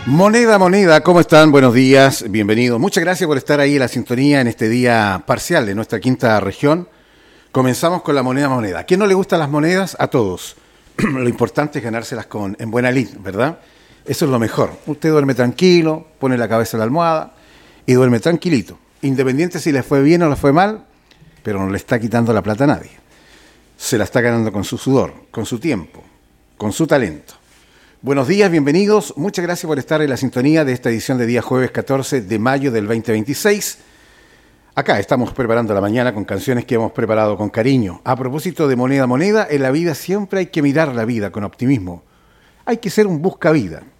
Moneda, moneda, ¿cómo están? Buenos días, bienvenidos. Muchas gracias por estar ahí en la sintonía en este día parcial de nuestra quinta región. Comenzamos con la moneda, moneda. ¿A quién no le gustan las monedas? A todos. Lo importante es ganárselas en buena lid, ¿verdad? Eso es lo mejor. Usted duerme tranquilo, pone la cabeza en la almohada y duerme tranquilito. Independiente si le fue bien o le fue mal, pero no le está quitando la plata a nadie. Se la está ganando con su sudor, con su tiempo, con su talento. Buenos días, bienvenidos. Muchas gracias por estar en la sintonía de esta edición de día jueves 14 de mayo del 2026. Acá estamos preparando la mañana con canciones que hemos preparado con cariño. A propósito de moneda, moneda, en la vida siempre hay que mirar la vida con optimismo. Hay que ser un buscavida.